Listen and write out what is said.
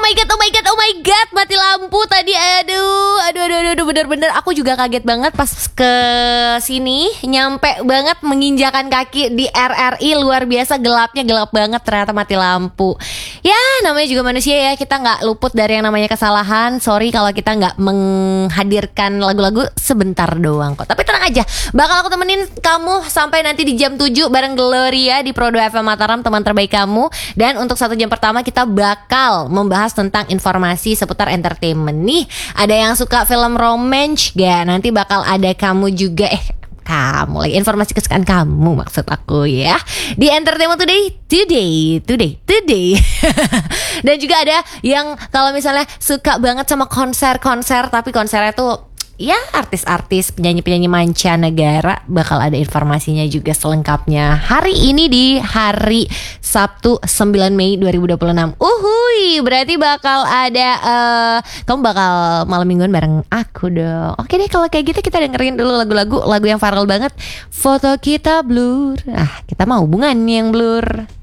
Oh my god, mati lampu tadi. Aduh, bener-bener aku juga kaget banget pas ke sini, nyampe banget menginjakan kaki di RRI, luar biasa gelapnya, gelap banget ternyata mati lampu. Ya, namanya juga manusia ya, kita nggak luput dari yang namanya kesalahan. Sorry kalau kita nggak menghadirkan lagu-lagu sebentar doang kok. Tapi tenang aja, bakal aku temenin kamu sampai nanti di jam 7 bareng Gloria di Pro 2 FM Mataram, teman terbaik kamu. Dan untuk 1 jam pertama kita bakal membahas tentang informasi seputar entertainment nih. Ada yang suka film romance gak? Nanti bakal ada kamu juga, kamu lagi, informasi kesukaan kamu maksud aku ya, di Entertainment Today. Dan juga ada yang kalau misalnya suka banget sama konser tapi konsernya tuh ya artis-artis, penyanyi-penyanyi mancanegara, bakal ada informasinya juga selengkapnya hari ini di hari Sabtu 9 Mei 2026. Berarti bakal ada kamu bakal malam mingguan bareng aku dong. Oke deh, kalau kayak gitu kita dengerin dulu lagu yang viral banget. Foto kita blur. Kita mau hubungan yang blur.